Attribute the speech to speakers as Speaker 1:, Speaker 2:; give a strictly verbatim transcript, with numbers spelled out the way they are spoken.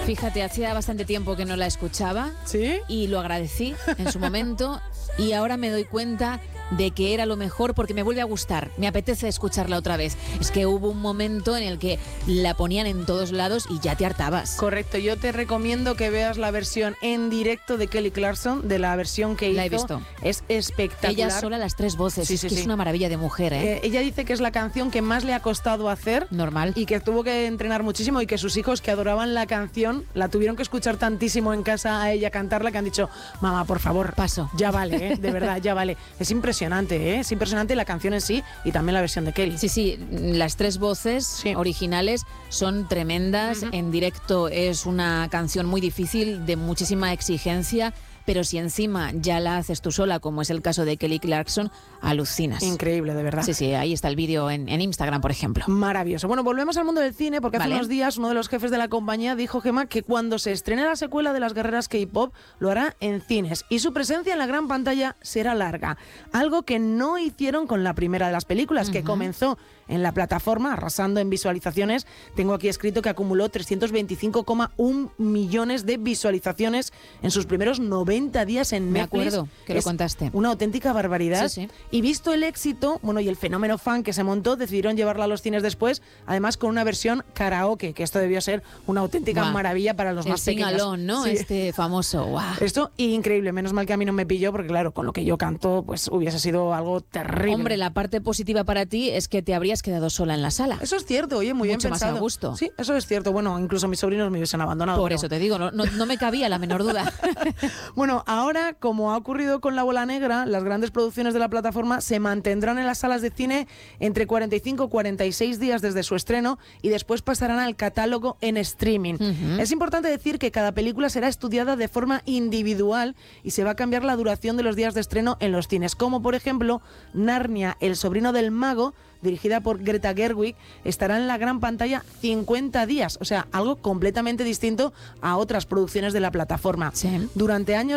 Speaker 1: Fíjate, hacía bastante tiempo que no la escuchaba.
Speaker 2: ¿Sí?
Speaker 1: Y lo agradecí en su momento y ahora me doy cuenta de que era lo mejor porque me vuelve a gustar, me apetece escucharla otra vez. Es que hubo un momento en el que la ponían en todos lados y ya te hartabas.
Speaker 2: Correcto, yo te recomiendo que veas la versión en directo de Kelly Clarkson, de la versión que hizo.
Speaker 1: La he visto.
Speaker 2: Es espectacular.
Speaker 1: Ella sola, las tres voces,
Speaker 2: sí,
Speaker 1: es
Speaker 2: sí,
Speaker 1: que
Speaker 2: sí.
Speaker 1: es una maravilla de mujer, ¿eh?
Speaker 2: Eh, ella dice que es la canción que más le ha costado hacer.
Speaker 1: Normal.
Speaker 2: Y que tuvo que entrenar muchísimo y que sus hijos, que adoraban la canción, la tuvieron que escuchar tantísimo en casa a ella cantarla que han dicho, mamá, por favor,
Speaker 1: paso.
Speaker 2: Ya vale, ¿eh? De verdad, ya vale. Es impresionante, ¿eh? Es impresionante la canción en sí y también la versión de Kelly.
Speaker 1: Sí, sí, las tres voces sí. originales son tremendas. Uh-huh. En directo es una canción muy difícil, de muchísima exigencia. Pero si encima ya la haces tú sola, como es el caso de Kelly Clarkson, alucinas.
Speaker 2: Increíble, de verdad.
Speaker 1: Sí, sí, ahí está el vídeo en, en Instagram, por ejemplo.
Speaker 2: Maravilloso. Bueno, volvemos al mundo del cine, porque hace
Speaker 1: vale.
Speaker 2: unos días uno de los jefes de la compañía dijo, Gemma, que cuando se estrene la secuela de las guerreras K-pop, lo hará en cines y su presencia en la gran pantalla será larga. Algo que no hicieron con la primera de las películas, uh-huh. que comenzó en la plataforma, arrasando en visualizaciones. Tengo aquí escrito que acumuló trescientos veinticinco coma uno millones de visualizaciones en sus primeros noventa días en Netflix.
Speaker 1: Me acuerdo que
Speaker 2: es
Speaker 1: lo contaste.
Speaker 2: Una auténtica barbaridad.
Speaker 1: Sí, sí.
Speaker 2: Y visto el éxito, bueno, y el fenómeno fan que se montó, decidieron llevarla a los cines después, además con una versión karaoke, que esto debió ser una auténtica wow. maravilla para los
Speaker 1: el
Speaker 2: más pequeños.
Speaker 1: El sing-along, ¿no?
Speaker 2: Sí.
Speaker 1: Este famoso, wow.
Speaker 2: Esto, increíble. Menos mal que a mí no me pilló, porque claro, con lo que yo canto, pues hubiese sido algo terrible.
Speaker 1: Hombre, la parte positiva para ti es que te habrías quedado sola en la sala.
Speaker 2: Eso es cierto, oye, muy
Speaker 1: Mucho
Speaker 2: bien pensado.
Speaker 1: más a gusto.
Speaker 2: Sí, eso es cierto. Bueno, incluso mis sobrinos me hubiesen abandonado.
Speaker 1: Por
Speaker 2: pero...
Speaker 1: eso te digo, no, no, no me cabía la menor duda.
Speaker 2: Bueno, ahora, como ha ocurrido con La Bola Negra, las grandes producciones de la plataforma se mantendrán en las salas de cine entre cuarenta y cinco y cuarenta y seis días desde su estreno y después pasarán al catálogo en streaming. Uh-huh. Es importante decir que cada película será estudiada de forma individual y se va a cambiar la duración de los días de estreno en los cines, como por ejemplo Narnia, el sobrino del mago, dirigida por Greta Gerwig, estará en la gran pantalla cincuenta días, o sea, algo completamente distinto a otras producciones de la plataforma.
Speaker 1: Sí.
Speaker 2: Durante años